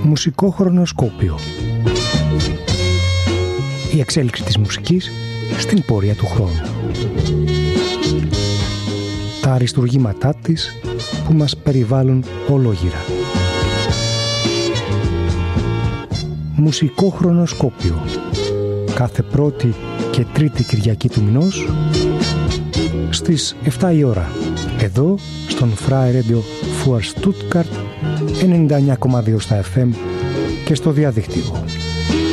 Μουσικό χρονοσκόπιο. Η εξέλιξη της μουσικής στην πορεία του χρόνου. Τα αριστουργήματά της που μας περιβάλλουν ολόγυρα. Μουσικό χρονοσκόπιο. Κάθε πρώτη και τρίτη Κυριακή του μηνός στις 7 η ώρα. Εδώ στον Freie Radio für Stuttgart 99,2 στα FM και στο διαδίκτυο